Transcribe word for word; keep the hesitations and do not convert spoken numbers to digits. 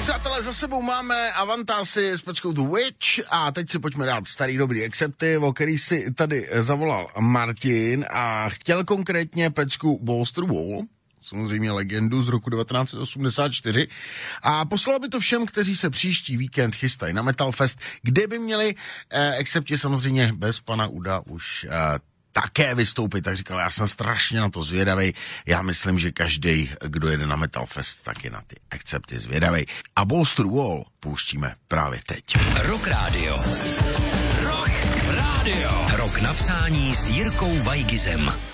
Přátelé, za sebou máme Avantasy s peckou The Witch a teď si pojďme dát starý dobrý Accepty, o který si tady zavolal Martin a chtěl konkrétně pecku Balls to the Wall, samozřejmě legendu z roku devatenáct osmdesát čtyři, a poslal by to všem, kteří se příští víkend chystají na Metal Fest, kde by měli eh, Accepti samozřejmě bez pana Uda už eh, také vystoupit, tak říkal, já jsem strašně na to zvědavej, já myslím, že každý, kdo jede na Metal Fest, tak je na ty Accepty zvědavej. A Balls to the Wall pouštíme právě teď. Rock Radio. Rock Radio. Rock napsání s Jirkou Vajgizem.